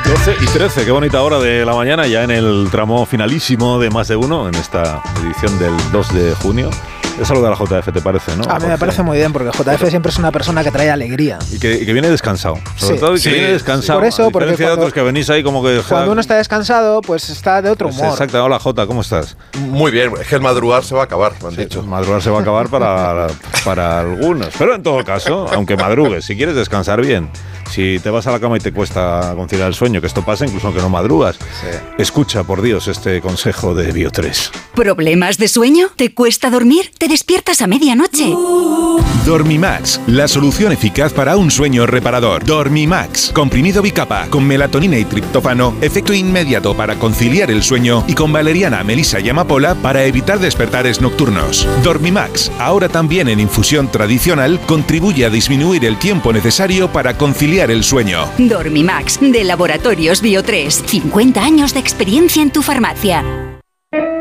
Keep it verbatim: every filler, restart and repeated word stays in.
doce y trece, qué bonita hora de la mañana, ya en el tramo finalísimo de Más de Uno, en esta edición del dos de junio. Es algo de la J F, ¿te parece, no? A mí Jorge? Me parece muy bien, porque J F siempre es una persona que trae alegría. Y que, y que viene descansado. Sobre sí. todo, y que sí, viene descansado. Por eso, porque cuando, de otros que venís ahí como que... Cuando uno está descansado, pues está de otro humor. Pues exacto. Hola, Jota, ¿cómo estás? Muy bien, es que el madrugar se va a acabar, me han sí, dicho. Madrugar se va a acabar para, para algunos. Pero en todo caso, aunque madrugues, si quieres descansar bien, si te vas a la cama y te cuesta conciliar el sueño, que esto pasa incluso aunque no madrugas, sí. escucha, por Dios, este consejo de Bio tres. ¿Problemas de sueño? ¿Te cuesta dormir? ¿Te despiertas a medianoche? Dormimax, la solución eficaz para un sueño reparador. Dormimax, comprimido bicapa, con melatonina y triptófano, efecto inmediato para conciliar el sueño, y con valeriana, melisa y amapola para evitar despertares nocturnos. Dormimax, ahora también en infusión tradicional, contribuye a disminuir el tiempo necesario para conciliar el sueño. Dormimax, de Laboratorios Bio tres. cincuenta años de experiencia en tu farmacia.